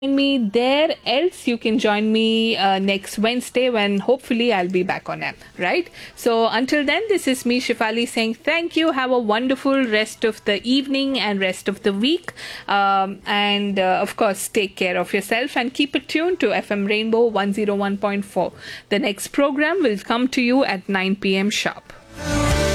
me there, else you can join me next Wednesday when hopefully I'll be back on air, right? So until then, this is me, Shifali, saying thank you. Have a wonderful rest of the evening and rest of the week. And of course, take care of yourself and keep it tuned to FM Rainbow 101.4. The next program will come to you at 9 p.m. sharp.